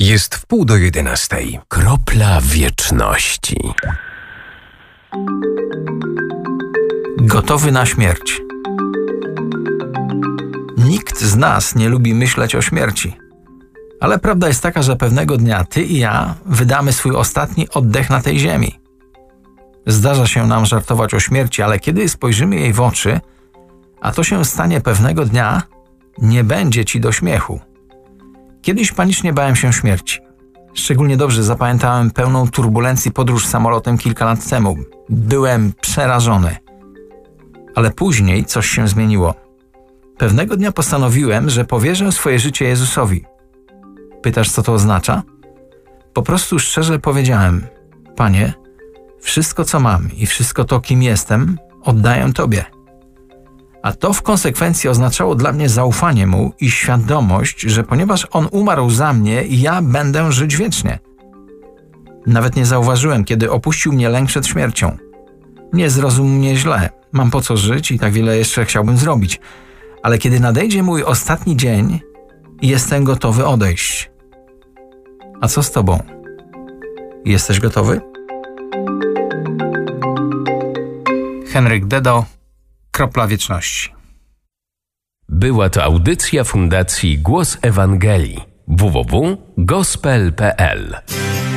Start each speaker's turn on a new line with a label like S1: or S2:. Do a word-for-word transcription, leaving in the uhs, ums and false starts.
S1: Jest wpół do jedenastej.
S2: Kropla wieczności.
S3: Gotowy na śmierć. Nikt z nas nie lubi myśleć o śmierci. Ale prawda jest taka, że pewnego dnia ty i ja wydamy swój ostatni oddech na tej ziemi. Zdarza się nam żartować o śmierci, ale kiedy spojrzymy jej w oczy, a to się stanie pewnego dnia, nie będzie ci do śmiechu. Kiedyś panicznie bałem się śmierci. Szczególnie dobrze zapamiętałem pełną turbulencji podróż samolotem kilka lat temu. Byłem przerażony. Ale później coś się zmieniło. Pewnego dnia postanowiłem, że powierzę swoje życie Jezusowi. Pytasz, co to oznacza? Po prostu szczerze powiedziałem: Panie, wszystko co mam i wszystko to, kim jestem, oddaję Tobie. A to w konsekwencji oznaczało dla mnie zaufanie Mu i świadomość, że ponieważ On umarł za mnie, ja będę żyć wiecznie. Nawet nie zauważyłem, kiedy opuścił mnie lęk przed śmiercią. Nie zrozum mnie źle, mam po co żyć i tak wiele jeszcze chciałbym zrobić. Ale kiedy nadejdzie mój ostatni dzień, jestem gotowy odejść. A co z Tobą? Jesteś gotowy? Henryk Dedo, Kropla wieczności.
S2: Była to audycja Fundacji Głos Ewangelii. w w w kropka gospel kropka p l